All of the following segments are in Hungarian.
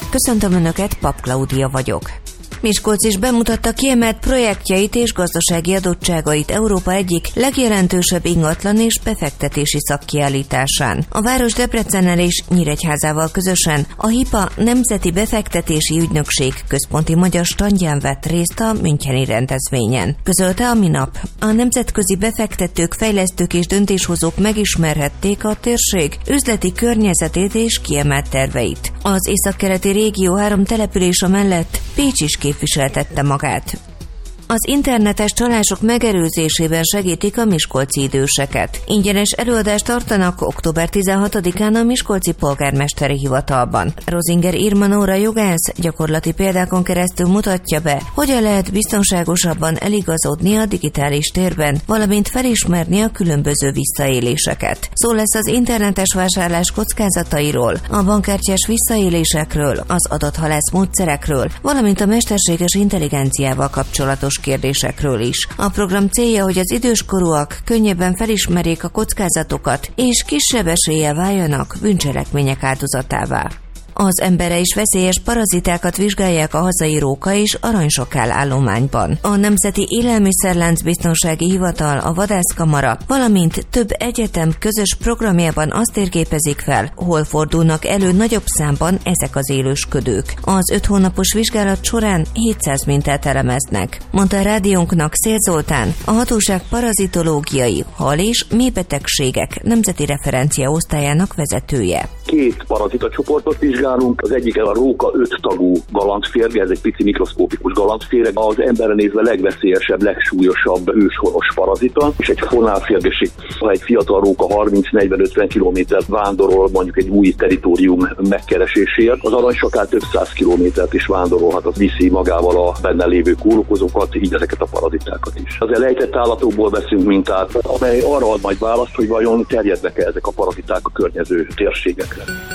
Köszöntöm Önöket, Pap Klaudia vagyok. Miskolc is bemutatta kiemelt projektjeit és gazdasági adottságait Európa egyik legjelentősebb ingatlan és befektetési szakkiállításán. A város Debrecennel és Nyíregyházával közösen a HIPA Nemzeti Befektetési Ügynökség központi magyar standján vett részt a müncheni rendezvényen. Közölte a minap. A nemzetközi befektetők, fejlesztők és döntéshozók megismerhették a térség üzleti környezetét és kiemelt terveit. Az északkeleti régió 3 települése mellett Pécs is képviseltette magát. Az internetes csalások megelőzésében segítik a miskolci időseket. Ingyenes előadást tartanak október 16-án a Miskolci Polgármesteri Hivatalban. Rozinger Irma Nóra jogász gyakorlati példákon keresztül mutatja be, hogyan lehet biztonságosabban eligazodni a digitális térben, valamint felismerni a különböző visszaéléseket. Szó lesz az internetes vásárlás kockázatairól, a bankkártyás visszaélésekről, az adathalász módszerekről, valamint a mesterséges intelligenciával kapcsolatos kérdésekről is. A program célja, hogy az időskorúak könnyebben felismerjék a kockázatokat, és kisebb eséllyel váljanak bűncselekmények áldozatává. Az emberre is veszélyes parazitákat vizsgálják a hazai róka és aranysokál állományban. A Nemzeti Élelmiszerlánc Biztonsági Hivatal, a Vadászkamara, valamint több egyetem közös programjában azt térképezik fel, hol fordulnak elő nagyobb számban ezek az élősködők. Az 5 hónapos vizsgálat során 700 mintát elemeznek, mondta a rádiónknak Szél Zoltán, a hatóság parazitológiai, hal- és méhbetegségek nemzeti referencia osztályának vezetője. 2 parazitacsoportot vizsgálunk, az egyik a róka 5 tagú galantférge, ez egy pici mikroszkópikus galantféreg, az emberre nézve legveszélyesebb, legsúlyosabb őshonos parazita, és egy fonálférgeség, ha egy fiatal róka 30-40-50 kilométert vándorol mondjuk egy új territórium megkeresésért, az aranysokál több 100 kilométert is vándorolhat, az viszi magával a benne lévő kórokozókat, így ezeket a parazitákat is. Az elejtett állatokból veszünk mintát, amely arra ad majd választ, hogy vajon terjednek-e ezek a paraziták a környező térségekre.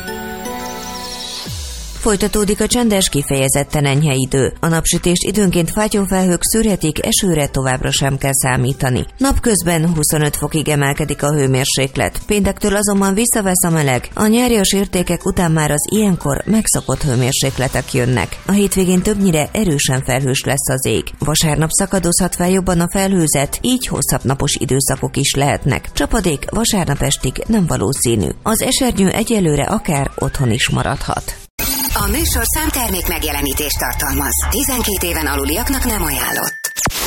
Folytatódik a csendes, kifejezetten enyhe idő. A napsütést időnként fátyolfelhők szűrhetik, esőre továbbra sem kell számítani. Napközben 25 fokig emelkedik a hőmérséklet. Péntektől azonban visszavesz a meleg. A nyárias értékek után már az ilyenkor megszokott hőmérsékletek jönnek. A hétvégén többnyire erősen felhős lesz az ég. Vasárnap szakadozhat fel jobban a felhőzet, így hosszabb napos időszakok is lehetnek. Csapadék vasárnap estig nem valószínű. Az esernyő egyelőre akár otthon is maradhat. A műsorszám termék megjelenítést tartalmaz. 12 éven aluliaknak nem ajánlott.